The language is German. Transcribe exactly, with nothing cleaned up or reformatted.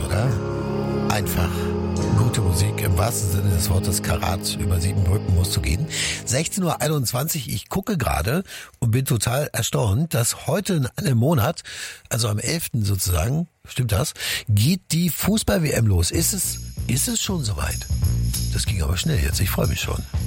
oder? Einfach gute Musik im wahrsten Sinne des Wortes. Karat über sieben Brücken musst du gehen. sechzehn Uhr einundzwanzig, ich gucke gerade und bin total erstaunt, dass heute in einem Monat, also am elften sozusagen, stimmt das, geht die Fußball-W M los. Ist es, ist es schon soweit? Das ging aber schnell jetzt, ich freue mich schon.